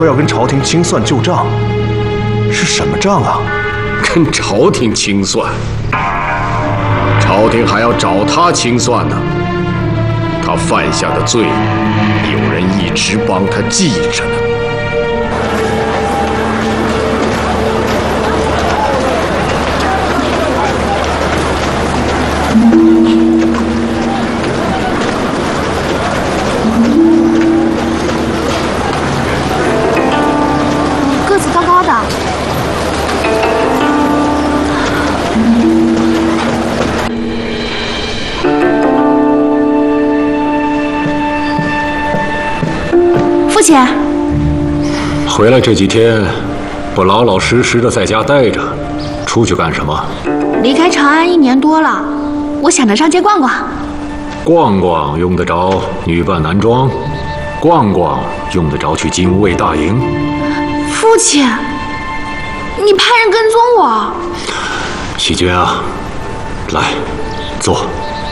说要跟朝廷清算旧账，是什么账啊？ 跟朝廷清算？朝廷还要找他清算呢。他犯下的罪，有人一直帮他记着呢。 个子高高的。父亲， 回来这几天不老老实实的在家待着，出去干什么？ 离开长安1年多了，我想着上街逛逛。 逛逛用得着女扮男装？逛逛用得着去精卫大营？ 父亲，你派人跟踪我？ 喜君啊，来，坐。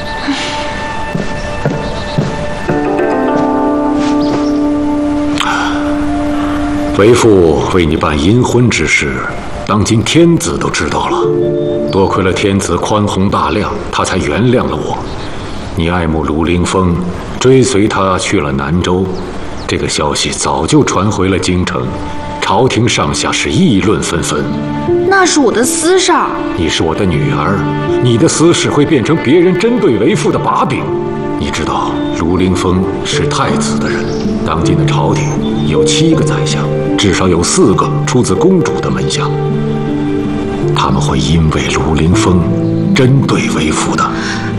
为父为你办阴婚之事，当今天子都知道了。多亏了天子宽宏大量，他才原谅了我。你爱慕卢凌风，追随他去了南州，这个消息早就传回了京城，朝廷上下是议论纷纷。 那是我的私事儿。 你是我的女儿，你的私事会变成别人针对为父的把柄。你知道卢凌风是太子的人，当今的朝廷有7个宰相，至少有4个出自公主的门下。他们会因为卢凌风针对为父的。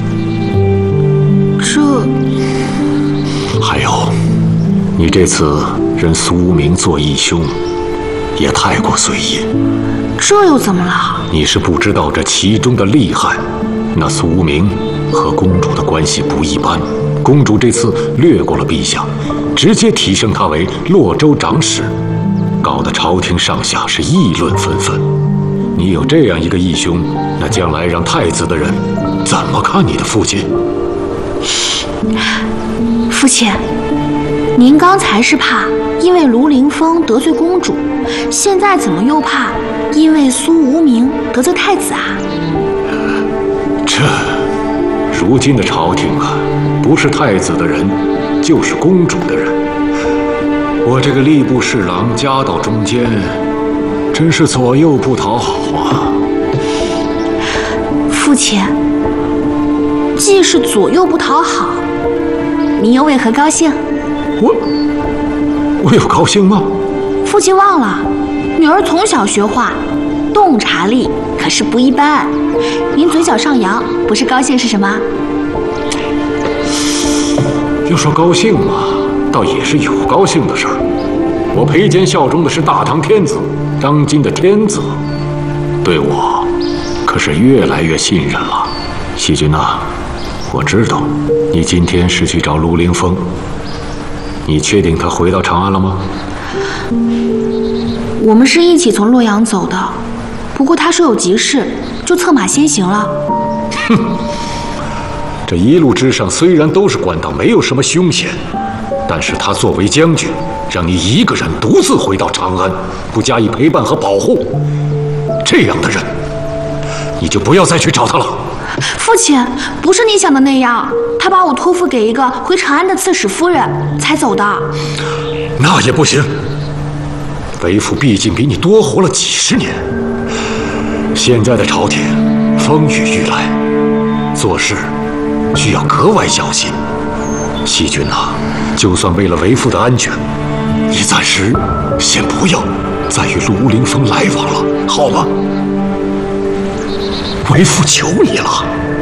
还有，你这次认苏无名做义兄，也太过随意。 这又怎么了？ 你是不知道这其中的厉害。那苏无名和公主的关系不一般，公主这次略过了陛下，直接提升他为洛州长史，搞得朝廷上下是议论纷纷。你有这样一个义兄，那将来让太子的人怎么看你的父亲？ 父亲，您刚才是怕因为卢凌风得罪公主，现在怎么又怕因为苏无名得罪太子啊？ 如今的朝廷啊，不是太子的人，就是公主的人。我这个吏部侍郎夹到中间，真是左右不讨好啊。 父亲，既是左右不讨好，您又为何高兴？ 我有高兴吗？ 父亲忘了，女儿从小学画，洞察力可是不一般。您嘴角上扬，不是高兴是什么？ 要说高兴嘛，倒也是有高兴的事儿。我裴坚效忠的是大唐天子，当今的天子对我可是越来越信任了。喜君呐，我知道你今天是去找卢凌风，你确定他回到长安了吗？ 我们是一起从洛阳走的，不过他说有急事，就策马先行了。 哼，这一路之上虽然都是官道，没有什么凶险，但是他作为将军，让你一个人独自回到长安，不加以陪伴和保护，这样的人，你就不要再去找他了。 父亲，不是你想的那样，他把我托付给一个回长安的刺史夫人才走的。 那也不行，为父毕竟比你多活了几十年。现在的朝廷风雨欲来，做事需要格外小心。喜君呐，就算为了为父的安全，你暂时先不要再与卢凌风来往了，好吗？为父求你了。